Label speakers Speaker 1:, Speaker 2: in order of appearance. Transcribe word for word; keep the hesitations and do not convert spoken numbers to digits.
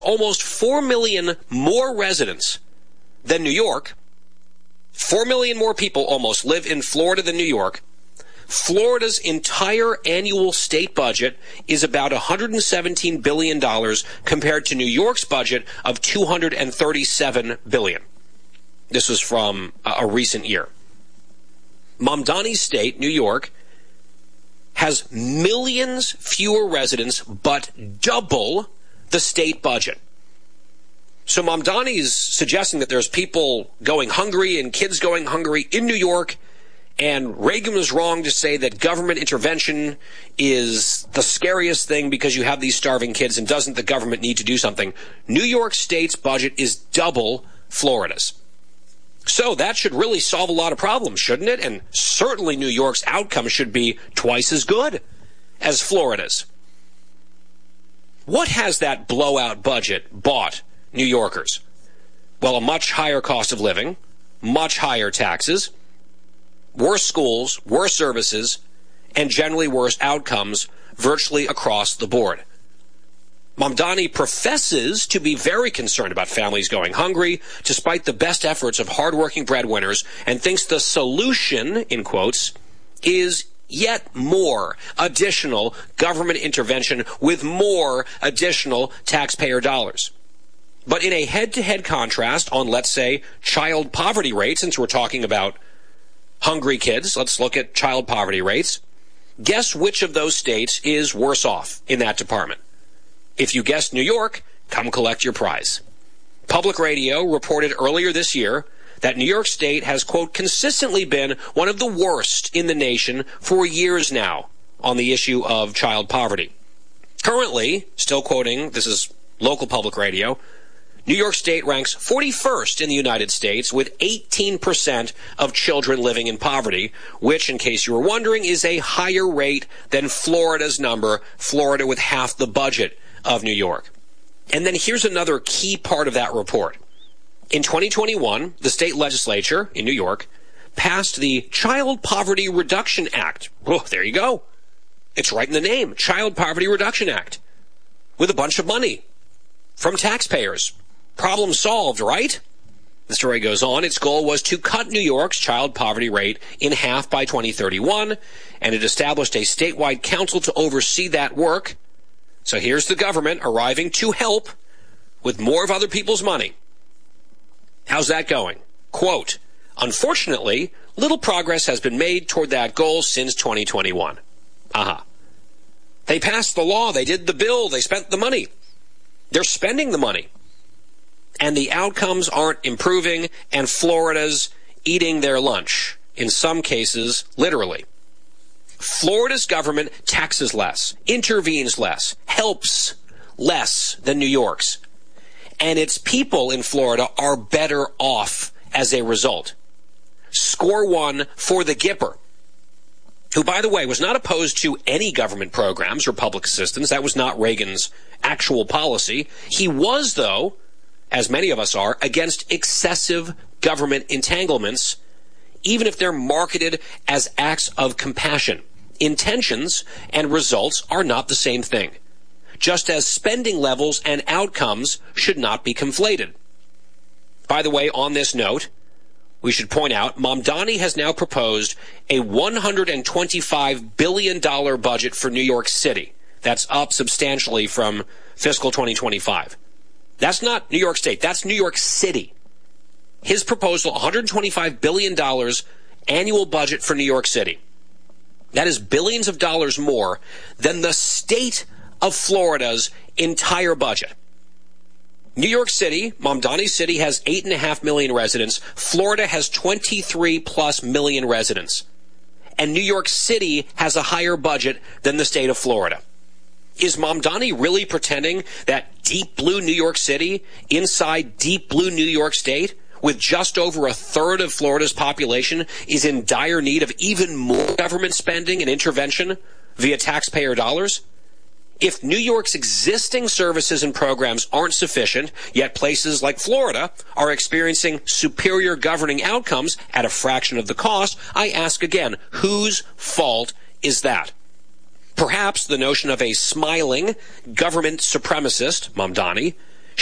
Speaker 1: almost four million more residents than New York. four million more people almost live in Florida than New York. Florida's entire annual state budget is about one hundred seventeen billion dollars compared to New York's budget of two hundred thirty-seven billion dollars. This was from a recent year. Mamdani's state, New York, has millions fewer residents, but double the state budget. So Mamdani's suggesting that there's people going hungry and kids going hungry in New York, and Reagan was wrong to say that government intervention is the scariest thing because you have these starving kids, and doesn't the government need to do something? New York State's budget is double Florida's. So that should really solve a lot of problems, shouldn't it? And certainly New York's outcome should be twice as good as Florida's. What has that blowout budget bought New Yorkers? Well, a much higher cost of living, much higher taxes, worse schools, worse services, and generally worse outcomes virtually across the board. Mamdani professes to be very concerned about families going hungry, despite the best efforts of hardworking breadwinners, and thinks the solution, in quotes, is yet more additional government intervention with more additional taxpayer dollars. But in a head-to-head contrast on, let's say, child poverty rates, since we're talking about hungry kids, let's look at child poverty rates. Guess which of those states is worse off in that department? If you guessed New York, come collect your prize. Public Radio reported earlier this year that New York State has, quote, consistently been one of the worst in the nation for years now on the issue of child poverty. Currently, still quoting, this is local public radio, New York State ranks forty-first in the United States with eighteen percent of children living in poverty, which, in case you were wondering, is a higher rate than Florida's number, Florida with half the budget of New York. And then here's another key part of that report. In twenty twenty-one, the state legislature in New York passed the Child Poverty Reduction Act. Oh, there you go. It's right in the name, Child Poverty Reduction Act, with a bunch of money from taxpayers. Problem solved, right? The story goes on. Its goal was to cut New York's child poverty rate in half by twenty thirty-one, and it established a statewide council to oversee that work. So here's the government arriving to help with more of other people's money. How's that going? Quote, unfortunately, little progress has been made toward that goal since twenty twenty-one. Aha. They passed the law. They did the bill. They spent the money. They're spending the money. And the outcomes aren't improving, and Florida's eating their lunch. In some cases, literally. Florida's government taxes less, intervenes less, helps less than New York's. And its people in Florida are better off as a result. Score one for the Gipper, who, by the way, was not opposed to any government programs or public assistance. That was not Reagan's actual policy. He was, though, as many of us are, against excessive government entanglements, even if they're marketed as acts of compassion. Intentions and results are not the same thing, just as spending levels and outcomes should not be conflated. By the way, on this note, we should point out, Mamdani has now proposed a one hundred twenty-five billion dollars budget for New York City. That's up substantially from fiscal twenty twenty-five. That's not New York State. That's New York City. His proposal, one hundred twenty-five billion dollars annual budget for New York City. That is billions of dollars more than the state of Florida's entire budget. New York City, Mamdani City, has eight point five million residents. Florida has twenty-three plus million residents. And New York City has a higher budget than the state of Florida. Is Mamdani really pretending that deep blue New York City, inside deep blue New York State, with just over a third of Florida's population, is in dire need of even more government spending and intervention via taxpayer dollars? If New York's existing services and programs aren't sufficient, yet places like Florida are experiencing superior governing outcomes at a fraction of the cost, I ask again, whose fault is that? Perhaps the notion of a smiling government supremacist, Mamdani,